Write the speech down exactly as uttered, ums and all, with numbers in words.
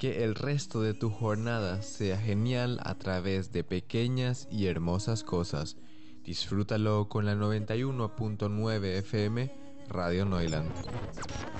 Que el resto de tu jornada sea genial a través de pequeñas y hermosas cosas. Disfrútalo con la noventa y uno punto nueve F M Radio Neuland.